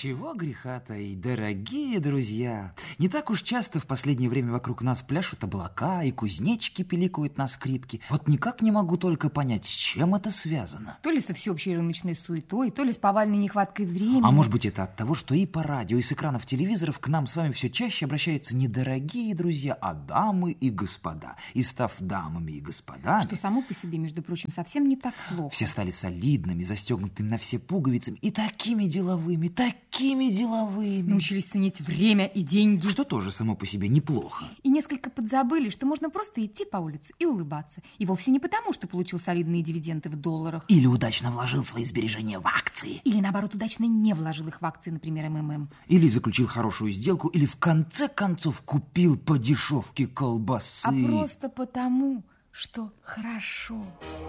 Чего греха таить, дорогие друзья. Не так уж часто в последнее время вокруг нас пляшут облака, и кузнечики пиликают на скрипке. Вот никак не могу только понять, с чем это связано. То ли со всеобщей рыночной суетой, то ли с повальной нехваткой времени. А может быть, это от того, что и по радио, и с экранов телевизоров к нам с вами все чаще обращаются не дорогие друзья, а дамы и господа. И став дамами и господами... Что само по себе, между прочим, совсем не так плохо. Все стали солидными, застегнутыми на все пуговицы, и такими деловыми, Научились ценить время и деньги. Что тоже само по себе неплохо. И несколько подзабыли, что можно просто идти по улице и улыбаться. И вовсе не потому, что получил солидные дивиденды в долларах. Или удачно вложил свои сбережения в акции. Или, наоборот, удачно не вложил их в акции, например, МММ. Или заключил хорошую сделку, или в конце концов купил по дешевке колбасы. А просто потому, что хорошо.